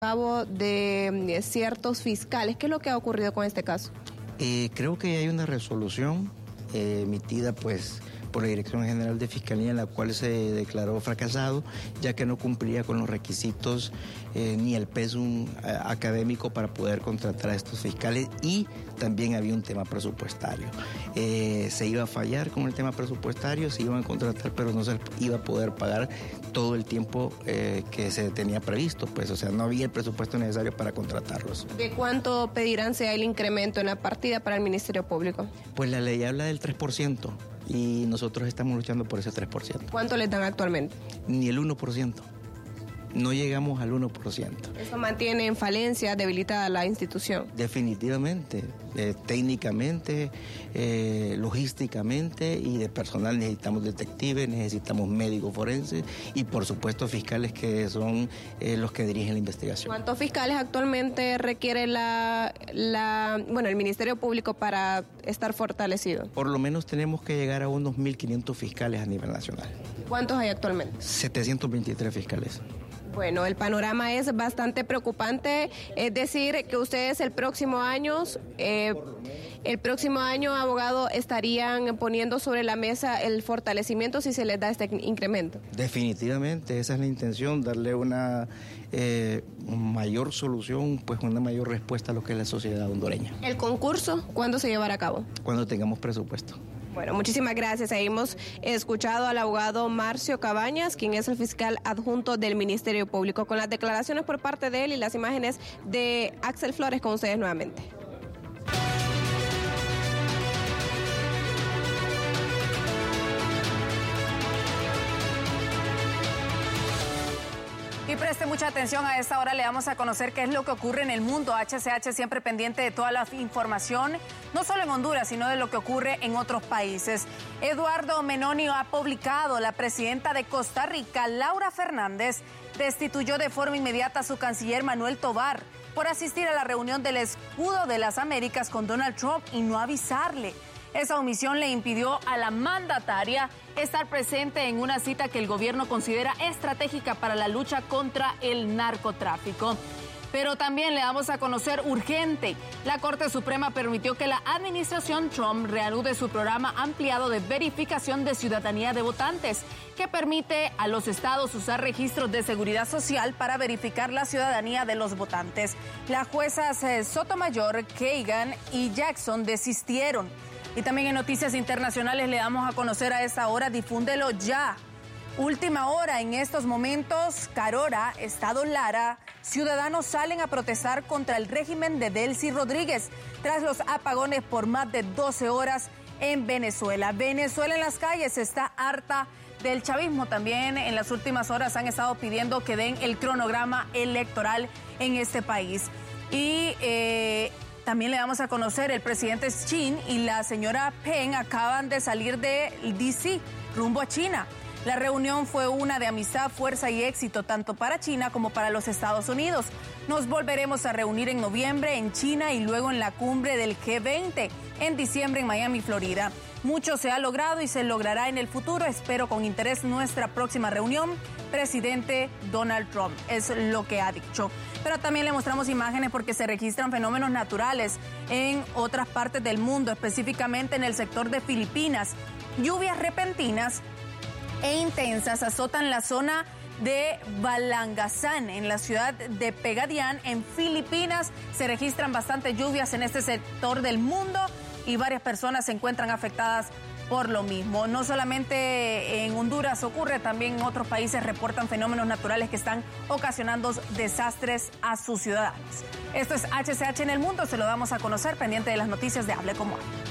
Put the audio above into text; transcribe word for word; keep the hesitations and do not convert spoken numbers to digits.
cabo de ciertos fiscales. ¿Qué es lo que ha ocurrido con este caso? Eh, creo que hay una resolución eh, emitida pues por la Dirección General de Fiscalía en la cual se declaró fracasado, ya que no cumplía con los requisitos eh, ni el pensum eh, académico para poder contratar a estos fiscales, y también había un tema presupuestario. Eh, se iba a fallar con el tema presupuestario, se iban a contratar, pero no se iba a poder pagar todo el tiempo eh, que se tenía previsto, pues, o sea, no había el presupuesto necesario para contratarlos. ¿De cuánto pedirán sea el incremento en la partida para el Ministerio Público? Pues la ley habla del tres por ciento y nosotros estamos luchando por ese tres por ciento. ¿Cuánto les dan actualmente? Ni el uno por ciento. No llegamos al uno por ciento. ¿Eso mantiene en falencia, debilitada la institución? Definitivamente, eh, técnicamente, eh, logísticamente y de personal necesitamos detectives, necesitamos médicos forenses y por supuesto fiscales que son eh, los que dirigen la investigación. ¿Cuántos fiscales actualmente requiere la, la, bueno, el Ministerio Público para estar fortalecido? Por lo menos tenemos que llegar a unos mil quinientos fiscales a nivel nacional. ¿Cuántos hay actualmente? setecientos veintitrés fiscales. Bueno, el panorama es bastante preocupante, es decir, que ustedes el próximo año, eh, el próximo año, abogado, estarían poniendo sobre la mesa el fortalecimiento si se les da este incremento. Definitivamente, esa es la intención, darle una eh, mayor solución, pues una mayor respuesta a lo que es la sociedad hondureña. ¿El concurso cuándo se llevará a cabo? Cuando tengamos presupuesto. Bueno, muchísimas gracias. Ahí hemos escuchado al abogado Marcio Cabañas, quien es el fiscal adjunto del Ministerio Público, con las declaraciones por parte de él y las imágenes de Axel Flores con ustedes nuevamente. Y preste mucha atención, a esta hora le vamos a conocer qué es lo que ocurre en el mundo. H C H siempre pendiente de toda la información, no solo en Honduras, sino de lo que ocurre en otros países. Eduardo Menonio ha publicado: la presidenta de Costa Rica, Laura Fernández, destituyó de forma inmediata a su canciller Manuel Tovar por asistir a la reunión del Escudo de las Américas con Donald Trump y no avisarle. Esa omisión le impidió a la mandataria estar presente en una cita que el gobierno considera estratégica para la lucha contra el narcotráfico. Pero también le damos a conocer urgente: la Corte Suprema permitió que la administración Trump reanude su programa ampliado de verificación de ciudadanía de votantes, que permite a los estados usar registros de seguridad social para verificar la ciudadanía de los votantes. Las juezas eh, Sotomayor, Kagan y Jackson desistieron. Y también en noticias internacionales le damos a conocer a esta hora: difúndelo ya. Última hora, en estos momentos, Carora, Estado Lara, ciudadanos salen a protestar contra el régimen de Delcy Rodríguez tras los apagones por más de doce horas en Venezuela. Venezuela en las calles está harta del chavismo. También en las últimas horas han estado pidiendo que den el cronograma electoral en este país. Y eh, también le damos a conocer: el presidente Xi y la señora Peng acaban de salir de D C rumbo a China. La reunión fue una de amistad, fuerza y éxito tanto para China como para los Estados Unidos. Nos volveremos a reunir en noviembre en China y luego en la cumbre del G veinte en diciembre en Miami, Florida. Mucho se ha logrado y se logrará en el futuro. Espero con interés nuestra próxima reunión. Presidente Donald Trump, es lo que ha dicho. Pero también le mostramos imágenes porque se registran fenómenos naturales en otras partes del mundo, específicamente en el sector de Filipinas. Lluvias repentinas e intensas azotan la zona de Balangasán, en la ciudad de Pegadian, en Filipinas. Se registran bastantes lluvias en este sector del mundo y varias personas se encuentran afectadas por lo mismo. No solamente en Honduras ocurre, también en otros países reportan fenómenos naturales que están ocasionando desastres a sus ciudadanos. Esto es H C H en el mundo, se lo damos a conocer, pendiente de las noticias de Hable Como Hay.